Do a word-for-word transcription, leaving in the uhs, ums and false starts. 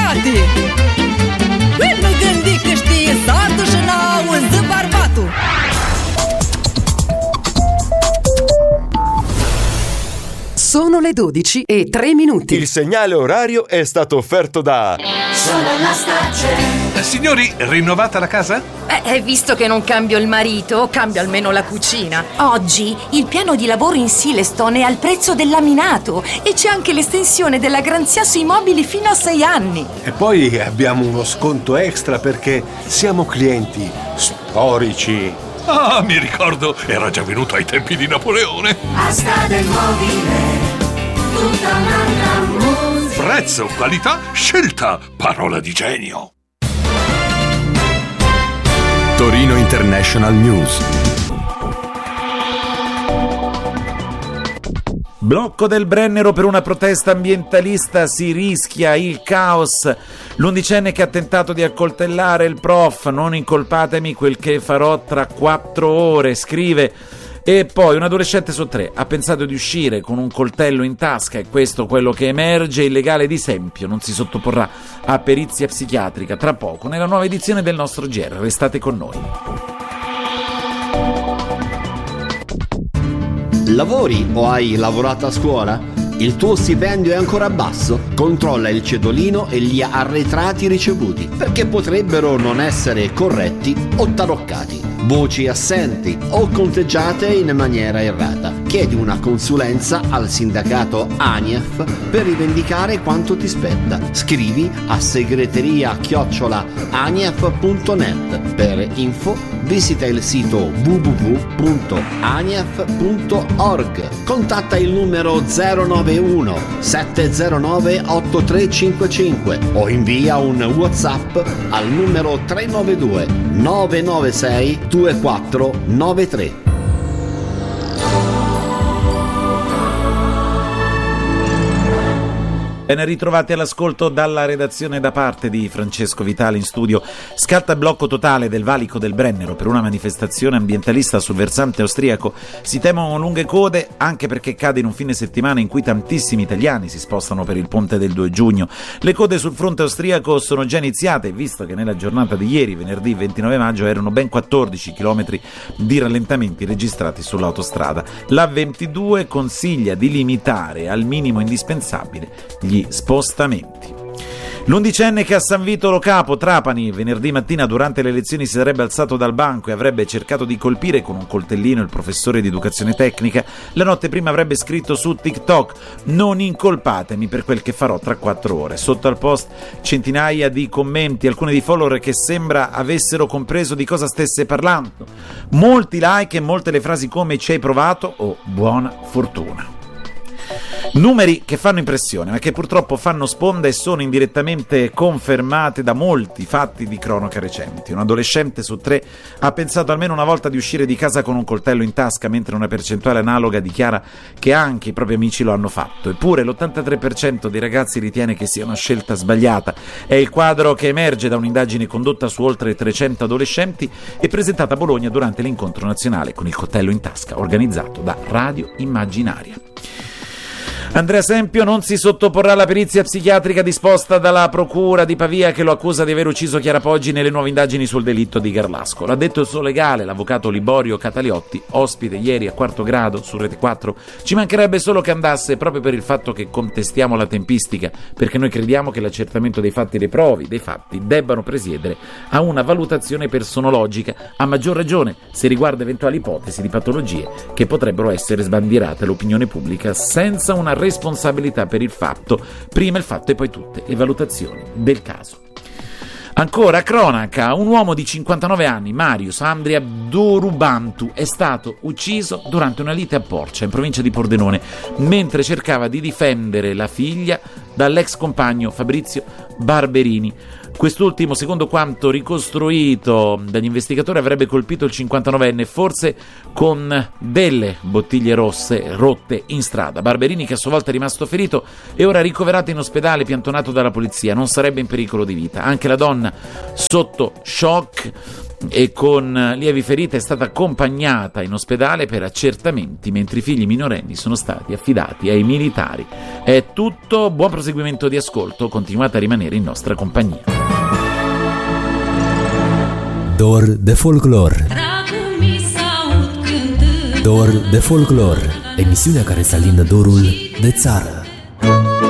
frate! Nu gândi că știe satul și n-auzi barbatul! Sono le dodici e tre minuti. Il segnale orario è stato offerto da Sono Stace. Signori, rinnovata la casa? Eh, visto che non cambio il marito, cambio almeno la cucina. Oggi il piano di lavoro in Silestone è al prezzo del laminato e c'è anche l'estensione della garanzia sui mobili fino a sei anni. E poi abbiamo uno sconto extra perché siamo clienti storici. Ah, mi ricordo, era già venuto ai tempi di Napoleone. Asta del mobile, tutta un'altra musica. Prezzo, qualità, scelta, parola di genio. Torino International News. Blocco del Brennero per una protesta ambientalista, si rischia il caos. L'undicenne che ha tentato di accoltellare il prof, non incolpatemi, quel che farò tra quattro ore, scrive. E poi un adolescente su tre ha pensato di uscire con un coltello in tasca, e questo quello che emerge. Il legale di Sempio non si sottoporrà a perizia psichiatrica tra poco nella nuova edizione del nostro G R. Restate con noi. Lavori o hai lavorato a scuola? Il tuo stipendio è ancora basso? Controlla il cedolino e gli arretrati ricevuti, perché potrebbero non essere corretti o taroccati, voci assenti o conteggiate in maniera errata. Chiedi una consulenza al sindacato ANIEF per rivendicare quanto ti spetta. Scrivi a segreteria chiocciola anief punto net. Per info visita il sito w w w punto anief punto org. Contatta il numero zero nove uno sette zero nove otto tre cinque cinque o invia un WhatsApp al numero tre nove due nove nove sei due quattro nove tre. Ben ritrovati all'ascolto dalla redazione da parte di Francesco Vitali in studio. Scatta il blocco totale del valico del Brennero per una manifestazione ambientalista sul versante austriaco. Si temono lunghe code anche perché cade in un fine settimana in cui tantissimi italiani si spostano per il ponte del due giugno. Le code sul fronte austriaco sono già iniziate, visto che nella giornata di ieri, venerdì ventinove maggio, erano ben quattordici chilometri di rallentamenti registrati sull'autostrada. La ventidue consiglia di limitare al minimo indispensabile gli spostamenti. L'undicenne che a San Vito Lo Capo, Trapani, venerdì mattina durante le elezioni si sarebbe alzato dal banco e avrebbe cercato di colpire con un coltellino il professore di educazione tecnica, la notte prima avrebbe scritto su TikTok: non incolpatemi per quel che farò tra quattro ore. Sotto al post centinaia di commenti, alcuni di follower che sembra avessero compreso di cosa stesse parlando. Molti like e molte le frasi come ci hai provato o buona fortuna. Numeri che fanno impressione, ma che purtroppo fanno sponda e sono indirettamente confermate da molti fatti di cronaca recenti. Un adolescente su tre ha pensato almeno una volta di uscire di casa con un coltello in tasca, mentre una percentuale analoga dichiara che anche i propri amici lo hanno fatto. Eppure l'ottantatré per cento dei ragazzi ritiene che sia una scelta sbagliata. È il quadro che emerge da un'indagine condotta su oltre trecento adolescenti e presentata a Bologna durante l'incontro nazionale con il coltello in tasca, organizzato da Radio Immaginaria. Andrea Sempio non si sottoporrà alla perizia psichiatrica disposta dalla procura di Pavia, che lo accusa di aver ucciso Chiara Poggi nelle nuove indagini sul delitto di Garlasco. L'ha detto il suo legale, l'avvocato Liborio Cataliotti, ospite ieri a Quarto Grado su Rete quattro. Ci mancherebbe solo che andasse, proprio per il fatto che contestiamo la tempistica, perché noi crediamo che l'accertamento dei fatti e le prove dei fatti debbano presiedere a una valutazione personologica, a maggior ragione se riguarda eventuali ipotesi di patologie che potrebbero essere sbandierate all'opinione pubblica senza una responsabilità per il fatto, prima il fatto e poi tutte le valutazioni del caso. Ancora cronaca, un uomo di cinquantanove anni, Marius Andria Dorubantu, è stato ucciso durante una lite a Porcia, in provincia di Pordenone, mentre cercava di difendere la figlia dall'ex compagno Fabrizio Barberini. Quest'ultimo, secondo quanto ricostruito dagli investigatori, avrebbe colpito il cinquantanovenne forse con delle bottiglie rosse rotte in strada. Barberini, che a sua volta è rimasto ferito, è ora ricoverato in ospedale, piantonato dalla polizia. Non sarebbe in pericolo di vita. Anche la donna, sotto shock, e con lievi ferite è stata accompagnata in ospedale per accertamenti, mentre i figli minorenni sono stati affidati ai militari. È tutto, buon proseguimento di ascolto, continuate a rimanere in nostra compagnia. Dor de folclor. Dor de folclor, emisiunea care să alină dorul de țară.